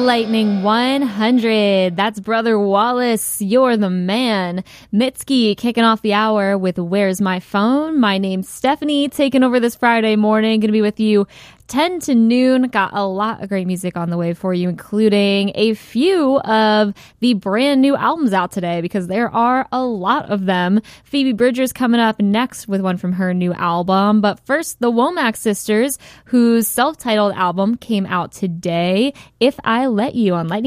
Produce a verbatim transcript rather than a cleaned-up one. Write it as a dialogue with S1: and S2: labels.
S1: Lightning one hundred. That's Brother Wallace. You're the man. Mitski kicking off the hour with Where's My Phone? My name's Stephanie, taking over this Friday morning. Going to be with you ten to noon. Got a lot of great music on the way for you, including a few of the brand new albums out today, because there are a lot of them. Phoebe Bridgers coming up next with one from her new album. But first, the Womack sisters, whose self-titled album came out today, If I Let You, on Lightning